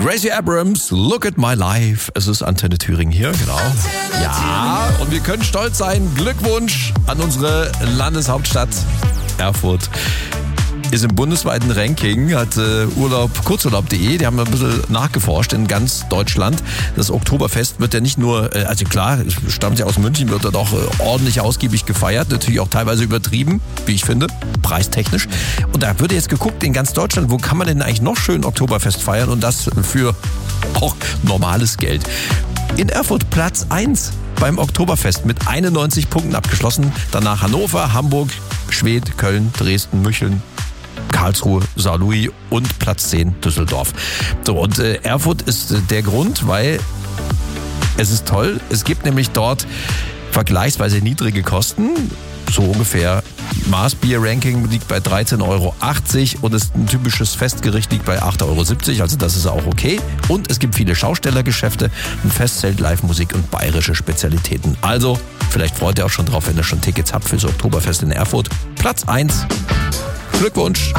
Gracie Abrams, Look at My Life. Es ist Antenne Thüringen hier, genau. Ja, und wir können stolz sein. Glückwunsch an unsere Landeshauptstadt Erfurt. Ist im bundesweiten Ranking, hat Kurzurlaub.de, die haben ein bisschen nachgeforscht in ganz Deutschland. Das Oktoberfest wird ja nicht nur, also klar, stammt ja aus München, wird dort auch ordentlich ausgiebig gefeiert, natürlich auch teilweise übertrieben, wie ich finde, preistechnisch. Und da wird jetzt geguckt in ganz Deutschland, wo kann man denn eigentlich noch schön Oktoberfest feiern und das für auch normales Geld. In Erfurt Platz 1 beim Oktoberfest mit 91 Punkten abgeschlossen. Danach Hannover, Hamburg, Schwedt, Köln, Dresden, Mücheln, Karlsruhe, Saarlouis und Platz 10 Düsseldorf. So, und Erfurt ist der Grund, weil es ist toll. Es gibt nämlich dort vergleichsweise niedrige Kosten. So ungefähr Maßbier-Ranking liegt bei 13,80 € und ein typisches Festgericht liegt bei 8,70 €. Also das ist auch okay. Und es gibt viele Schaustellergeschäfte, ein Festzelt, Live-Musik und bayerische Spezialitäten. Also vielleicht freut ihr auch schon drauf, wenn ihr schon Tickets habt fürs Oktoberfest in Erfurt. Platz 1. Glückwunsch!